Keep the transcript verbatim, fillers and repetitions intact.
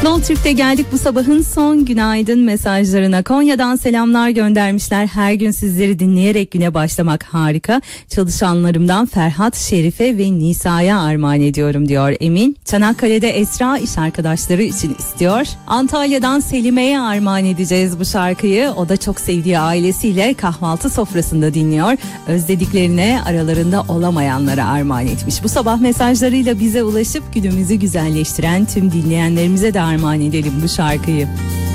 Flow Türk'te geldik bu sabahın son günaydın mesajlarına. Konya'dan selamlar göndermişler. Her gün sizleri dinleyerek güne başlamak harika. Çalışanlarımdan Ferhat, Şerife ve Nisa'ya armağan ediyorum diyor Emin. Çanakkale'de Esra iş arkadaşları için istiyor. Antalya'dan Selime'ye armağan edeceğiz bu şarkıyı. O da çok sevdiği ailesiyle kahvaltı sofrasında dinliyor. Özlediklerine, aralarında olamayanlara armağan etmiş. Bu sabah mesajlarıyla bize ulaşıp günümüzü güzelleştiren tüm dinleyenlerimize de armağan edelim bu şarkıyı.